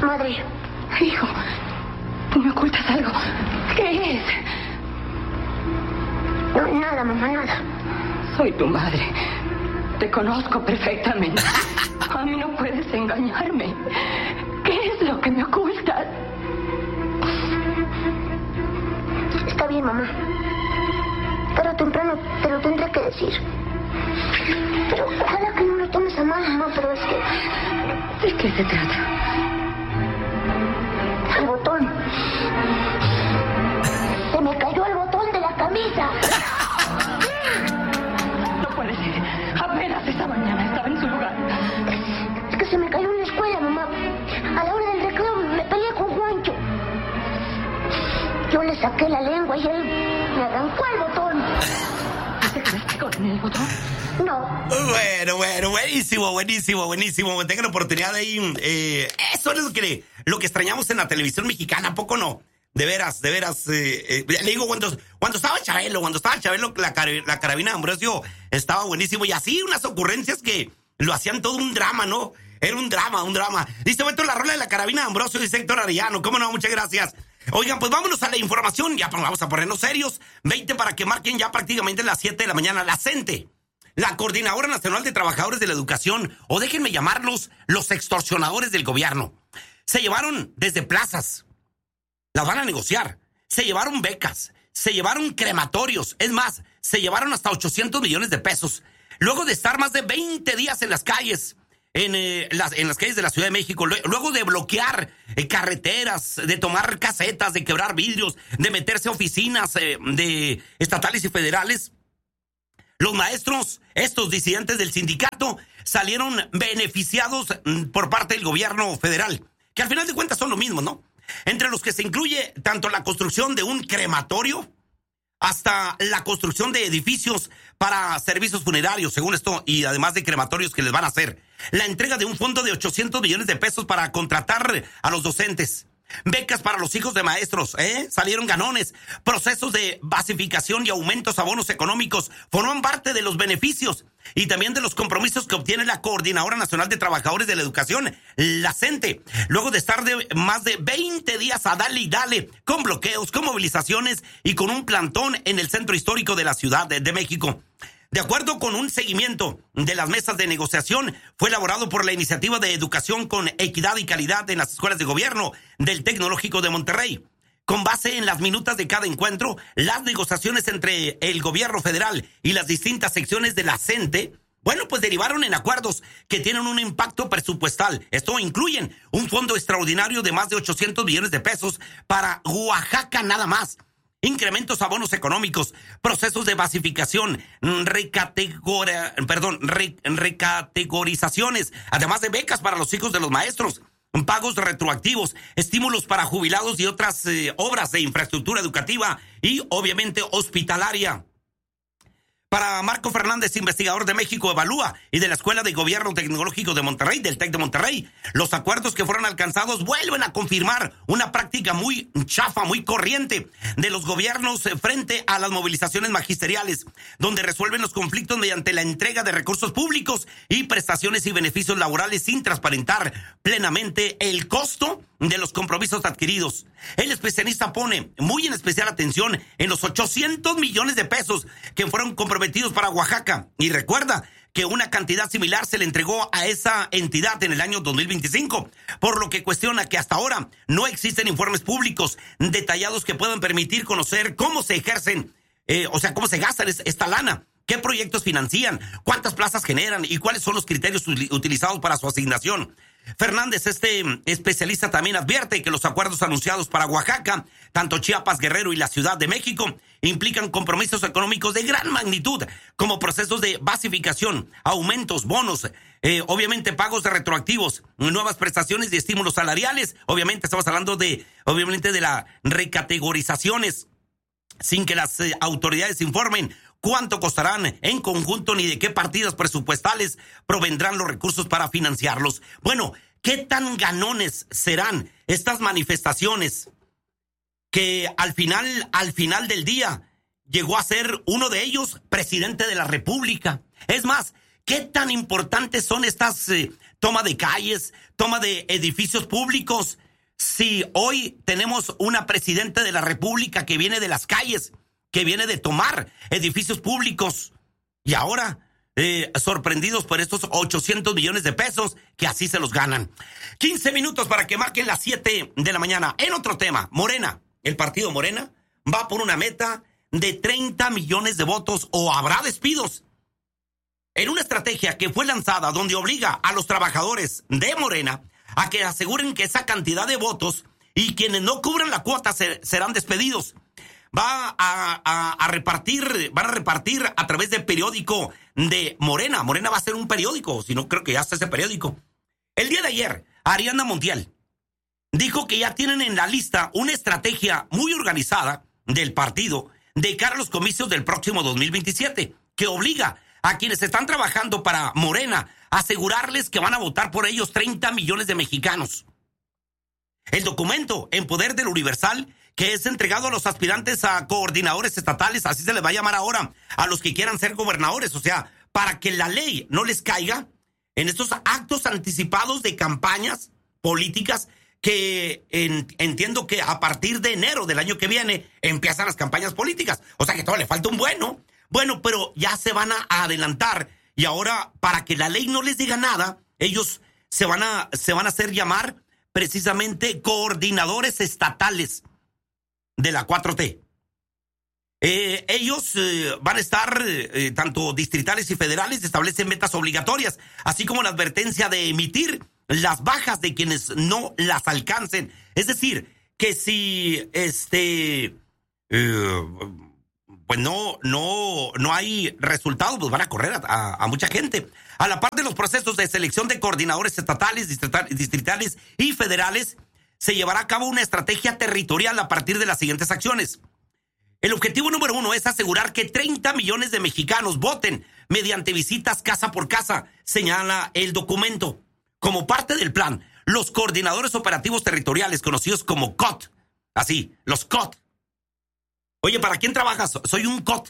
Madre. Hijo, tú me ocultas algo. ¿Qué es? No, nada, mamá, nada. Soy tu madre. Te conozco perfectamente. A mí no puedes engañarme. ¿Qué es lo que me ocultas? Está bien, mamá. Tarde o temprano te lo tendré que decir. Pero ojalá que no lo tomes a mal, mamá, pero es que... ¿De qué se trata? El botón. Se me cayó el botón de la camisa. No puede ser. Apenas esta mañana estaba en su lugar. Es que se me cayó en la escuela, mamá. A la hora del recreo me peleé con Juancho. Yo le saqué la lengua y él me arrancó el botón. ¿Te quedaste con el botón? No. Bueno, buenísimo. Tengan la oportunidad de ir. Eso es lo que extrañamos en la televisión mexicana, ¿a poco no? De veras. Le digo, cuando estaba Chabelo, la carabina de Ambrosio estaba buenísimo. Y así unas ocurrencias que lo hacían todo un drama, ¿no? Era un drama. Dice, bueno, la rola de la carabina de Ambrosio, dice Héctor Arellano. ¿Cómo no? Muchas gracias. Oigan, pues vámonos a la información. Ya vamos a ponernos serios. 20 para que marquen ya prácticamente las 7 de la mañana. La CENTE, la Coordinadora Nacional de Trabajadores de la Educación, o déjenme llamarlos los extorsionadores del gobierno, se llevaron desde plazas, las van a negociar, se llevaron becas, se llevaron crematorios, es más, se llevaron hasta 800 millones de pesos, luego de estar más de 20 días en las calles, en las calles de la Ciudad de México, luego de bloquear carreteras, de tomar casetas, de quebrar vidrios, de meterse a oficinas de estatales y federales. Los maestros, estos disidentes del sindicato, salieron beneficiados por parte del gobierno federal, que al final de cuentas son lo mismo, ¿no? Entre los que se incluye tanto la construcción de un crematorio hasta la construcción de edificios para servicios funerarios, según esto, y además de crematorios que les van a hacer. La entrega de un fondo de 800 millones de pesos para contratar a los docentes. Becas para los hijos de maestros, salieron ganones. Procesos de basificación y aumentos a bonos económicos forman parte de los beneficios y también de los compromisos que obtiene la Coordinadora Nacional de Trabajadores de la Educación, la CENTE, luego de estar de más de 20 días a dale y dale, con bloqueos, con movilizaciones y con un plantón en el centro histórico de la Ciudad de México. De acuerdo con un seguimiento de las mesas de negociación, fue elaborado por la Iniciativa de Educación con Equidad y Calidad en las Escuelas de Gobierno del Tecnológico de Monterrey. Con base en las minutas de cada encuentro, las negociaciones entre el gobierno federal y las distintas secciones de la CENTE, pues derivaron en acuerdos que tienen un impacto presupuestal. Esto incluyen un fondo extraordinario de más de 800 millones de pesos para Oaxaca nada más. Incrementos a bonos económicos, procesos de basificación, recategorizaciones, además de becas para los hijos de los maestros, pagos retroactivos, estímulos para jubilados y otras obras de infraestructura educativa y obviamente hospitalaria. Para Marco Fernández, investigador de México Evalúa y de la Escuela de Gobierno Tecnológico de Monterrey, del TEC de Monterrey, los acuerdos que fueron alcanzados vuelven a confirmar una práctica muy chafa, muy corriente de los gobiernos frente a las movilizaciones magisteriales, donde resuelven los conflictos mediante la entrega de recursos públicos y prestaciones y beneficios laborales sin transparentar plenamente el costo de los compromisos adquiridos. El especialista pone muy en especial atención en los 800 millones de pesos que fueron comprometidos para Oaxaca y recuerda que una cantidad similar se le entregó a esa entidad en el año 2025, por lo que cuestiona que hasta ahora no existen informes públicos detallados que puedan permitir conocer cómo se ejercen, cómo se gastan esta lana, qué proyectos financian, cuántas plazas generan y cuáles son los criterios utilizados para su asignación. Fernández, este especialista, también advierte que los acuerdos anunciados para Oaxaca, tanto Chiapas, Guerrero y la Ciudad de México, implican compromisos económicos de gran magnitud, como procesos de basificación, aumentos, bonos, obviamente pagos de retroactivos, nuevas prestaciones y estímulos salariales. Obviamente estamos hablando de las recategorizaciones, sin que las autoridades informen cuánto costarán en conjunto ni de qué partidas presupuestales provendrán los recursos para financiarlos. Bueno, ¿qué tan ganones serán estas manifestaciones que al final del día llegó a ser uno de ellos presidente de la República? Es más, ¿qué tan importantes son estas toma de calles, toma de edificios públicos. Si hoy tenemos una presidenta de la República que viene de las calles, que viene de tomar edificios públicos, y ahora sorprendidos por estos 800 millones de pesos que así se los ganan. 15 minutos para que marquen las 7 de la mañana. En otro tema, Morena, el partido Morena, va por una meta de 30 millones de votos o habrá despidos. En una estrategia que fue lanzada donde obliga a los trabajadores de Morena a que aseguren que esa cantidad de votos y quienes no cubran la cuota serán despedidos. Van a repartir a través del periódico de Morena. Morena va a ser un periódico, si no creo que ya está ese periódico. El día de ayer, Ariadna Montiel dijo que ya tienen en la lista una estrategia muy organizada del partido de cara a los comicios del próximo 2027, que obliga a quienes están trabajando para Morena a asegurarles que van a votar por ellos 30 millones de mexicanos. El documento en poder del Universal, que es entregado a los aspirantes a coordinadores estatales, así se les va a llamar ahora, a los que quieran ser gobernadores, o sea, para que la ley no les caiga en estos actos anticipados de campañas políticas que entiendo que a partir de enero del año que viene empiezan las campañas políticas. O sea que todavía le falta un bueno, pero ya se van a adelantar y ahora para que la ley no les diga nada, ellos se van a hacer llamar precisamente coordinadores estatales de la 4T. Ellos van a estar, tanto distritales y federales, establecen metas obligatorias, así como la advertencia de emitir las bajas de quienes no las alcancen. Es decir, que si pues no hay resultados, pues van a correr a mucha gente. A la par de los procesos de selección de coordinadores estatales, distritales y federales, se llevará a cabo una estrategia territorial a partir de las siguientes acciones. El objetivo número 1 es asegurar que 30 millones de mexicanos voten mediante visitas casa por casa, señala el documento. Como parte del plan, los coordinadores operativos territoriales, conocidos como COT, así, los COT. Oye, ¿para quién trabajas? Soy un COT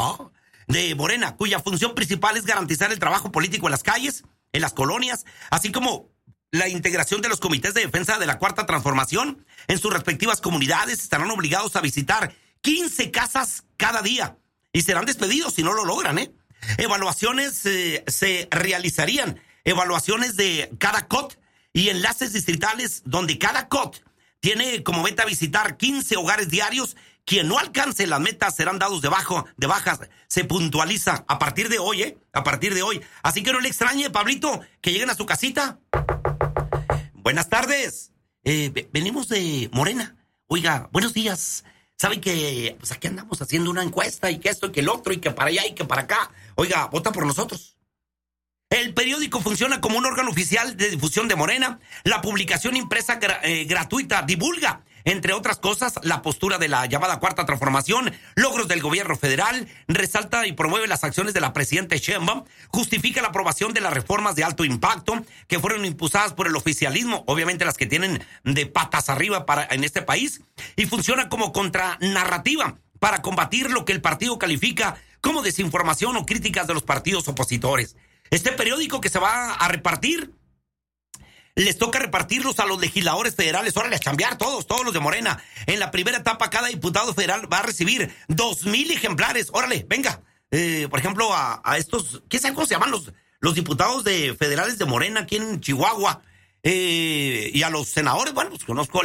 de Morena, cuya función principal es garantizar el trabajo político en las calles, en las colonias, así como la integración de los comités de defensa de la Cuarta Transformación en sus respectivas comunidades. Estarán obligados a visitar 15 casas cada día y serán despedidos si no lo logran, Evaluaciones se realizarían, evaluaciones de cada COT y enlaces distritales donde cada COT tiene como meta visitar 15 hogares diarios. Quien no alcance las metas serán dados de bajas. Se puntualiza a partir de hoy, a partir de hoy. Así que no le extrañe, Pablito, que lleguen a su casita. Buenas tardes. Venimos de Morena. Oiga, buenos días. Saben que pues aquí andamos haciendo una encuesta y que esto y que el otro y que para allá y que para acá. Oiga, vota por nosotros. El periódico funciona como un órgano oficial de difusión de Morena. La publicación impresa gratuita divulga, entre otras cosas, la postura de la llamada Cuarta Transformación, logros del gobierno federal, resalta y promueve las acciones de la presidenta Sheinbaum, justifica la aprobación de las reformas de alto impacto que fueron impulsadas por el oficialismo, obviamente las que tienen de patas arriba en este país, y funciona como contranarrativa para combatir lo que el partido califica como desinformación o críticas de los partidos opositores. Este periódico que se va a repartir, les toca repartirlos a los legisladores federales. Órale, a chambear todos los de Morena. En la primera etapa, cada diputado federal va a recibir 2,000 ejemplares. Órale, venga. Por ejemplo, a estos, ¿qué saben cómo se llaman los diputados federales de Morena aquí en Chihuahua? Y a los senadores, bueno, pues conozco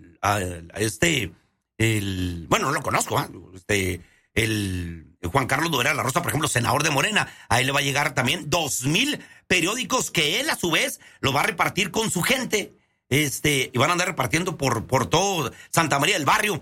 bueno, no lo conozco, el Juan Carlos Dovera La Rosa, por ejemplo, senador de Morena. A él le va a llegar también 2,000 periódicos que él a su vez los va a repartir con su gente. Y van a andar repartiendo por todo Santa María del Barrio.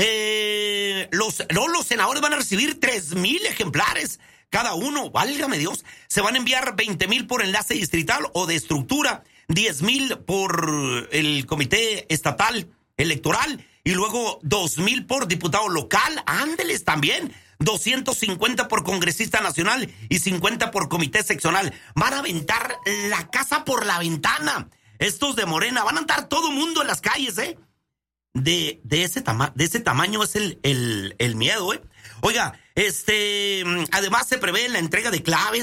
Los senadores van a recibir 3,000 ejemplares cada uno. Válgame Dios. Se van a enviar 20,000 por enlace distrital o de estructura, 10,000 por el comité estatal electoral y luego 2,000 por diputado local. Ándeles también. 250 por congresista nacional y 50 por comité seccional. Van a aventar la casa por la ventana. Estos de Morena van a andar todo mundo en las calles, De ese tamaño es el miedo, Oiga, además se prevé la entrega de claves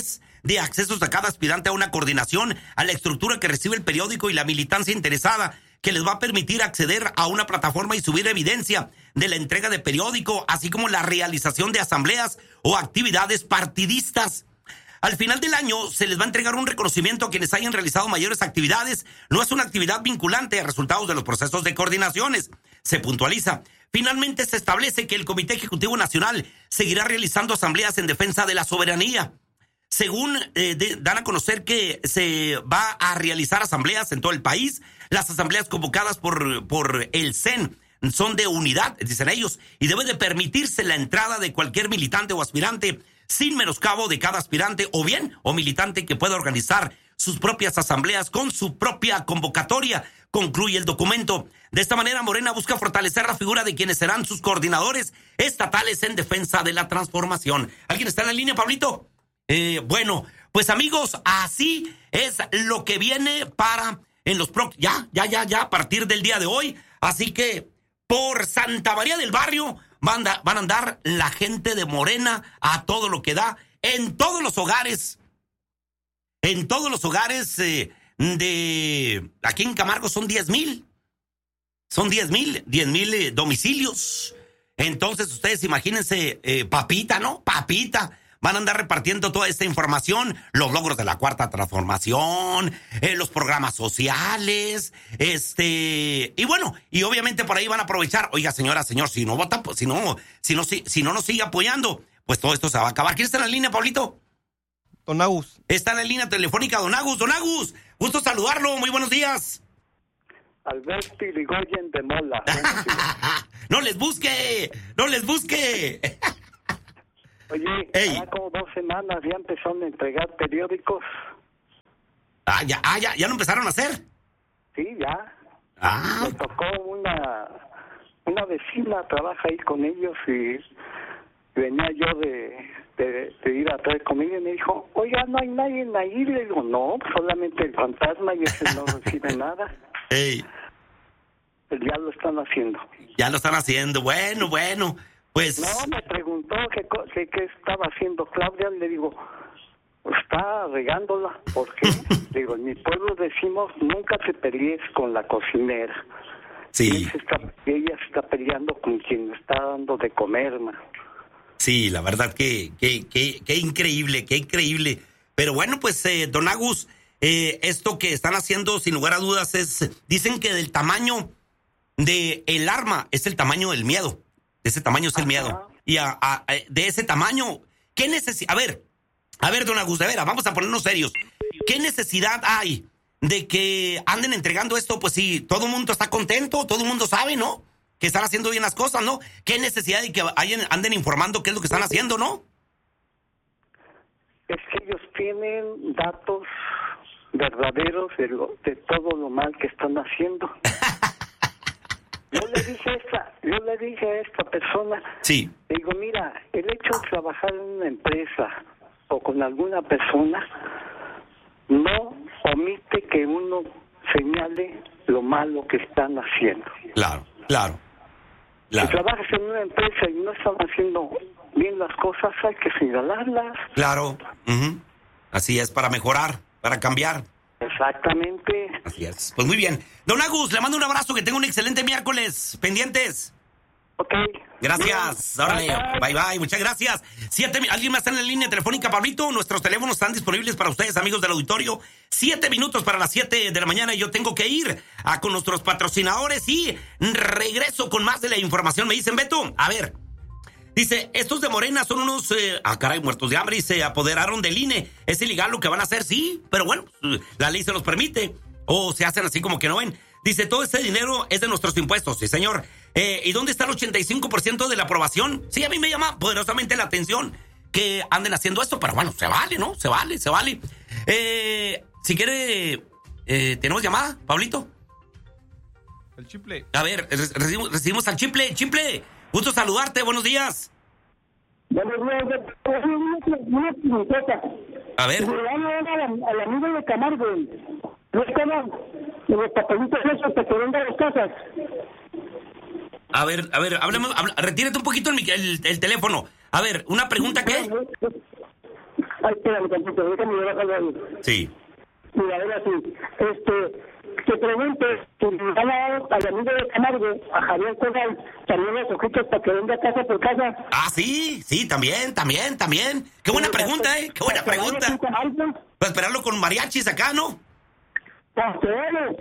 de accesos a cada aspirante a una coordinación, a la estructura que recibe el periódico y la militancia interesada, que les va a permitir acceder a una plataforma y subir evidencia de la entrega de periódico, así como la realización de asambleas o actividades partidistas. Al final del año se les va a entregar un reconocimiento a quienes hayan realizado mayores actividades. No es una actividad vinculante a resultados de los procesos de coordinaciones. Se puntualiza. Finalmente se establece que el Comité Ejecutivo Nacional seguirá realizando asambleas en defensa de la soberanía. Según dan a conocer que se va a realizar asambleas en todo el país. Las asambleas convocadas por el CEN son de unidad, dicen ellos, y debe de permitirse la entrada de cualquier militante o aspirante sin menoscabo de cada aspirante o militante que pueda organizar sus propias asambleas con su propia convocatoria, concluye el documento. De esta manera, Morena busca fortalecer la figura de quienes serán sus coordinadores estatales en defensa de la transformación. ¿Alguien está en la línea, Pablito? Bueno, pues amigos, así es lo que viene para en los ya, a partir del día de hoy. Así que por Santa María del Barrio van a andar la gente de Morena a todo lo que da en todos los hogares. En todos los hogares de aquí en Camargo son 10,000. Son 10,000 domicilios. Entonces ustedes imagínense, papita, ¿no? Papita. Van a andar repartiendo toda esta información, los logros de la Cuarta Transformación, los programas sociales, y bueno, y obviamente por ahí van a aprovechar. Oiga, señora, señor, si no vota, pues si no nos sigue apoyando, pues todo esto se va a acabar. ¿Quién está en la línea, Pablito? Don Agus. Está en la línea telefónica, don Agus. Don Agus, gusto saludarlo, muy buenos días. Alberto Irigoyen de Mola. ¡No les busque! Oye, ya como 2 semanas ya empezaron a entregar periódicos. ¿Ya lo empezaron a hacer? Sí, ya. Me tocó una vecina, trabaja ahí con ellos y venía yo de ir a traer comida y me dijo, oiga, ¿no hay nadie ahí? Le digo, no, solamente el fantasma y ese no recibe nada. Ey. Pues ya lo están haciendo. Ya lo están haciendo, bueno, pues... No, me preguntó qué estaba haciendo Claudia, le digo, está regándola, ¿por qué? Digo, en mi pueblo decimos, nunca te pelees con la cocinera. Sí. Ella se está peleando con quien está dando de comer, man. Sí, la verdad que increíble. Pero bueno, pues, don Agus, esto que están haciendo, sin lugar a dudas, dicen que del tamaño del arma es el tamaño del miedo. De ese tamaño es el miedo. Y de ese tamaño, ¿qué necesidad? A ver, don Agus, de veras, vamos a ponernos serios. ¿Qué necesidad hay de que anden entregando esto? Pues sí, todo el mundo está contento, todo el mundo sabe, ¿no? Que están haciendo bien las cosas, ¿no? ¿Qué necesidad de que anden informando qué es lo que están haciendo, no? Es que ellos tienen datos verdaderos de todo lo mal que están haciendo. Yo le dije a esta persona, sí. Digo, mira, el hecho de trabajar en una empresa o con alguna persona no omite que uno señale lo malo que están haciendo. Claro. Si trabajas en una empresa y no están haciendo bien las cosas, hay que señalarlas. Claro, así es, para mejorar, para cambiar. Exactamente. Así es. Pues muy bien. Don Agus, le mando un abrazo, que tenga un excelente miércoles. Pendientes. Ok. Gracias. Órale, bye. Muchas gracias. ¿Alguien más está en la línea telefónica, Pablito? Nuestros teléfonos están disponibles para ustedes, amigos del auditorio. 7 minutos para las 7 de la mañana y yo tengo que ir con nuestros patrocinadores y regreso con más de la información. Me dicen, Beto, a ver. Dice, estos de Morena son unos, muertos de hambre y se apoderaron del INE. ¿Es ilegal lo que van a hacer? Sí, pero bueno, la ley se los permite. O se hacen así como que no ven. Dice, todo ese dinero es de nuestros impuestos, sí, señor. ¿Y dónde está el 85% de la aprobación? Sí, a mí me llama poderosamente la atención que anden haciendo esto, pero bueno, se vale, ¿no? Se vale. Si quiere, ¿tenemos llamada, Pablito? El Chiple. A ver, recibimos al Chiple. Chiple, gusto saludarte, buenos días. Una preguntota. A ver. Al amigo de Camargo, ¿no estaban los papelitos esos que te venden las casas? A ver, retírate un poquito el teléfono. A ver, una pregunta, ¿qué? Ay, espérame, tantito, déjame llevar algo. Sí. Mira, ahora sí. Te pregunto, si le van a dar al amigo de Camargo, a Javier Corral, también los ojitos para que venga casa por casa. Ah, sí, también. Qué buena pregunta, Qué buena pregunta. Para esperarlo con mariachis acá, ¿no? Para esperarlo.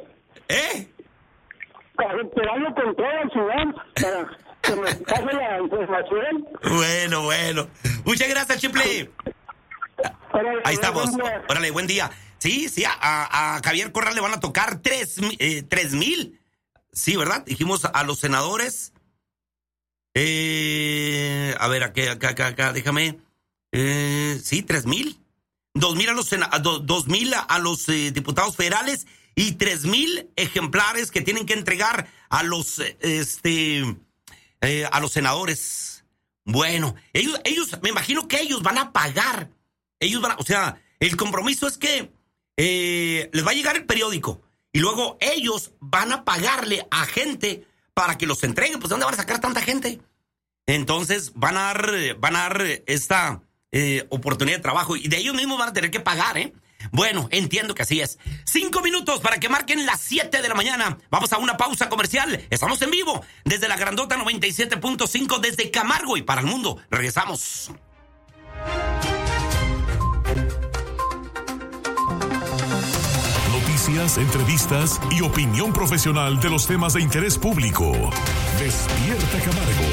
Para esperarlo con todo el ciudad, para que me pase la información. Bueno. Muchas gracias, Chiple. Ahí estamos. Órale, buen día. Sí, a Javier Corral le van a tocar 3,000. Sí, ¿verdad? Dijimos a los senadores. A ver, acá, déjame. Sí, 3,000. 2,000 a los diputados federales y 3,000 ejemplares que tienen que entregar a los senadores. Bueno, ellos, me imagino que ellos van a pagar. O sea, el compromiso es que les va a llegar el periódico y luego ellos van a pagarle a gente para que los entreguen. Pues ¿de dónde van a sacar tanta gente? Entonces van a dar esta oportunidad de trabajo y de ellos mismos van a tener que pagar, Bueno, entiendo que así es. 5 minutos para que marquen las 7 de la mañana. Vamos a una pausa comercial. Estamos en vivo desde la Grandota 97.5 desde Camargo y para el mundo. Regresamos. Noticias, entrevistas y opinión profesional de los temas de interés público. Despierta Camargo.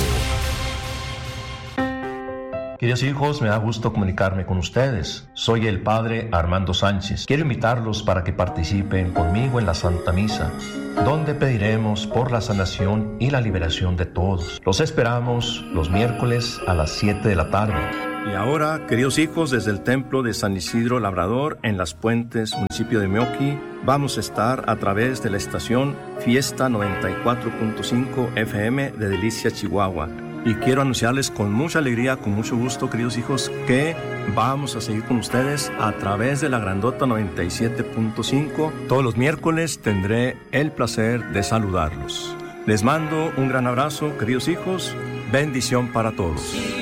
Queridos hijos, me da gusto comunicarme con ustedes. Soy el padre Armando Sánchez. Quiero invitarlos para que participen conmigo en la Santa Misa, donde pediremos por la sanación y la liberación de todos. Los esperamos los miércoles a las 7 de la tarde. Y ahora, queridos hijos, desde el templo de San Isidro Labrador, en Las Puentes, municipio de Meoqui, vamos a estar a través de la estación Fiesta 94.5 FM de Delicia, Chihuahua. Y quiero anunciarles con mucha alegría, con mucho gusto, queridos hijos, que vamos a seguir con ustedes a través de la Grandota 97.5. Todos los miércoles tendré el placer de saludarlos. Les mando un gran abrazo, queridos hijos. Bendición para todos.